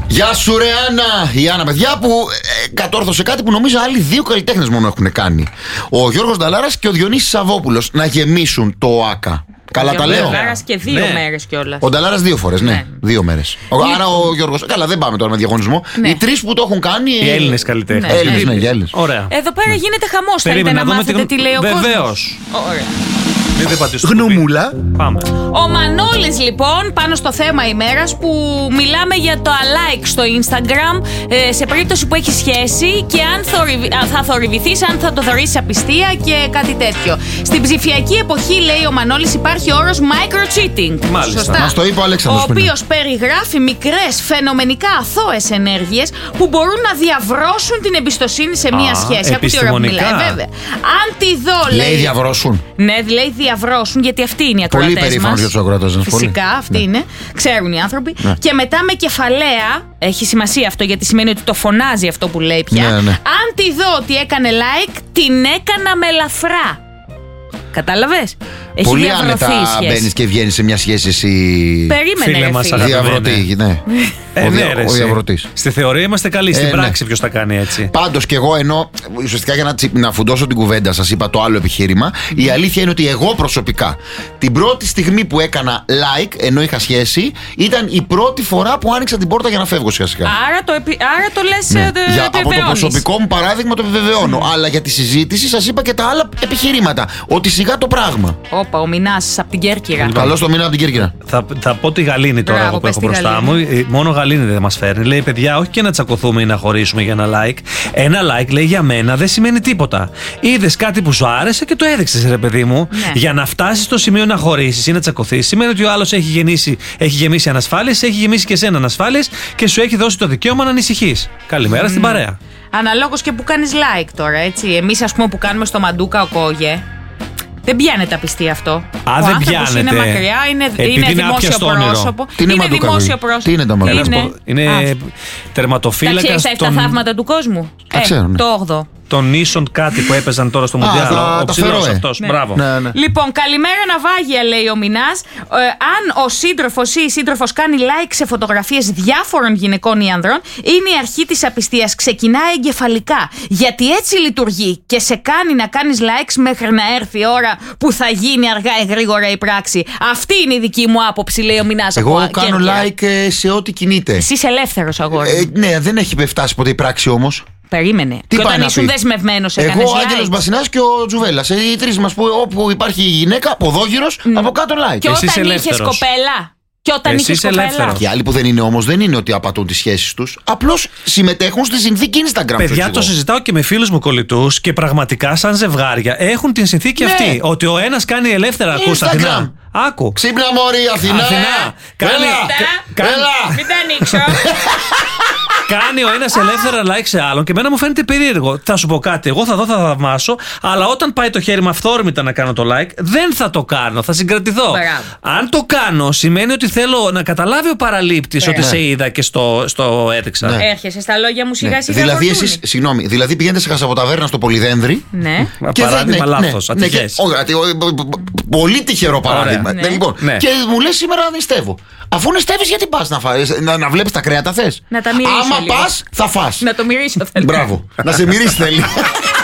Γεια σου, ρε Άννα! Η Άννα, παιδιά, που κατόρθωσε κάτι που νομίζω άλλοι δύο καλλιτέχνες μόνο έχουν κάνει. Ο Γιώργος Νταλάρας και ο Διονύσης Σαββόπουλος να γεμίσουν το ΟΑΚΑ. Καλά τα λέω. Ο Νταλάρας και 2 μέρες κιόλας. Ο Νταλάρας 2 φορές, ναι. 2 μέρες. Άρα ο Γιώργος. Καλά, δεν πάμε τώρα με διαγωνισμό. Οι 3 που το έχουν κάνει. Οι Έλληνες καλλιτέχνες. Έλληνες, ναι, για Έλληνες. Ωραία. Εδώ πέρα γίνεται χαμός. Θέλετε να μάθετε τι λέει ο κόσμος? Βεβαίως. Ωραία. Γνωμούλα. Πάμε. Ο Μανώλης λοιπόν πάνω στο θέμα ημέρας που μιλάμε για το alike στο Instagram σε περίπτωση που έχει σχέση και αν θα θορυβηθείς, αν θα το θεωρήσεις απιστία και κάτι τέτοιο. Στην ψηφιακή εποχή, λέει ο Μανώλης, υπάρχει όρος micro-cheating. Μάλιστα. Σωστά. Μας το είπε ο Αλέξανδρος. Ο οποίος περιγράφει μικρές φαινομενικά αθώες ενέργειες που μπορούν να διαβρώσουν την εμπιστοσύνη σε μία σχέση. Από τι ώρα που μιλάει, βέβαια. Αν τη δω, λέει διαβρώσουν. Ναι, λέει διαβρώσουν, γιατί αυτοί είναι οι ακροατές μας. Πολύ περήφανος για τους ακροατές μας. Φυσικά, αυτοί είναι. Ξέρουν οι άνθρωποι. Ναι. Και μετά με κεφαλαία, έχει σημασία αυτό γιατί σημαίνει ότι το φωνάζει αυτό που λέει πια. Ναι. Αν τη δω ότι έκανε like, την έκανα με ελαφρά. Κατάλαβες? Έχει πολύ άνετα μπαίνεις και βγαίνεις σε μια σχέση εσύ. Περίμενε, φίλε. Διαβρωτή, ναι. Ο διαβρωτής. Στη θεωρία είμαστε καλοί, στην πράξη ποιος τα κάνει έτσι. Πάντως και εγώ, ενώ ουσιαστικά για να φουντώσω την κουβέντα, σας είπα το άλλο επιχείρημα. Η αλήθεια είναι ότι εγώ προσωπικά την πρώτη στιγμή που έκανα like, ενώ είχα σχέση, ήταν η πρώτη φορά που άνοιξα την πόρτα για να φεύγω σιγά-σιγά. Άρα το λες. Ναι. Από το προσωπικό μου παράδειγμα το επιβεβαιώνω. Αλλά για τη συζήτηση σας είπα και τα άλλα επιχειρήματα. Ότι σιγά το πράγμα. Όπα, ο Μινάς από την Κέρκυρα. Καλώς το μήνα από την Κέρκυρα. Θα πω τη Γαλήνη τώρα. Εγώ που έχω μπροστά μου. Μόνο Γαλήνη δεν μας φέρνει. Λέει, παιδιά, όχι και να τσακωθούμε ή να χωρίσουμε για ένα like. Ένα like, λέει, για μένα δεν σημαίνει τίποτα. Είδες κάτι που σου άρεσε και το έδειξες, ρε παιδί μου. Ναι. Για να φτάσεις στο σημείο να χωρίσεις ή να τσακωθείς, σημαίνει ότι ο άλλος έχει γεμίσει ανασφάλειες, έχει γεμίσει και εσένα ανασφάλειες και σου έχει δώσει το δικαίωμα να ανησυχείς. Καλημέρα στην παρέα. Αναλόγως και που κάνεις like τώρα, έτσι. Εμείς, ας πούμε, που κάνουμε στο Μαντούκα ο Κόγε. Δεν πιάνεται απιστία αυτό. Δεν πιάνεται. Είναι μακριά, είναι δημόσιο πρόσωπο. Είναι δημόσιο πρόσωπο. Τι είναι το Μαντούκα? Είναι τερματοφύλακας. Τα ξέρεις τα 7 θαύματα του κόσμου. Το 8ο. Των νήσων κάτι που έπαιζαν τώρα στο Μουντιάλ. Ο ψηλός αυτός. Μπράβο. Ναι. Λοιπόν, καλημέρα ναυάγια, λέει ο Μινάς. Αν ο σύντροφος ή η σύντροφος κάνει like σε φωτογραφίες διάφορων γυναικών ή ανδρών, είναι η αρχή της απιστίας. Ξεκινάει εγκεφαλικά. Γιατί έτσι λειτουργεί και σε κάνει να κάνεις likes μέχρι να έρθει η ώρα που θα γίνει αργά ή γρήγορα η πράξη. Αυτή είναι η δική μου άποψη, λέει ο Μινάς. Εγώ κάνω like σε ό,τι κινείται. Εσύ είσαι ελεύθερος, αγόρι. Ναι, δεν έχει φτάσει ποτέ η πράξη όμως. Περίμενε. Τι και όταν ήσουν δεσμευμένος έκανες like? Εγώ, ο Άγγελος Μπασινάς και ο Τζουβέλλας. Οι τρεις μας που όπου υπάρχει γυναίκα, ποδόγυρος, από κάτω like. Και όταν είχες κοπέλα. Και όταν είχες κοπέλα. Και οι άλλοι που δεν είναι όμως, δεν είναι ότι απατούν τις σχέσεις τους. Απλώς συμμετέχουν στη συνθήκη Instagram. Παιδιά, το συζητάω και με φίλους μου κολλητούς και πραγματικά σαν ζευγάρια έχουν την συνθήκη αυτή. Ότι ο ένας κάνει ελεύθερα. Ακούς, Αθηνά? Άκου. Ξύπνα μωρή, Αθηνά. Έλα. Μην τα ανοίξω. Κάνει ο ένας ελεύθερα like σε άλλον και εμένα μου φαίνεται περίεργο. Θα σου πω κάτι, εγώ θα δω, θα θαυμάσω, αλλά όταν πάει το χέρι μου αυθόρμητα να κάνω το like, δεν θα το κάνω, θα συγκρατηθώ. Αν το κάνω, σημαίνει ότι θέλω να καταλάβει ο παραλήπτης ότι σε είδα και στο έδειξα. Έρχεσαι στα λόγια μου σιγά σιγά. Δηλαδή, εσείς, συγγνώμη, δηλαδή πηγαίνετε σε χασαποταβέρνα στο Πολυδένδρυ. Ναι. Παράδειγμα λάθος. Πολύ τυχερό παράδειγμα. Και μου λες σήμερα να νηστεύω. Αφού νηστεύεις, γιατί πας να βλέπεις τα κρέατα θες? Να τα μυρίσω. Άμα πας, θα φας. Να το μυρίσω θέλω. Μπράβο. Να σε μυρίσει θέλει.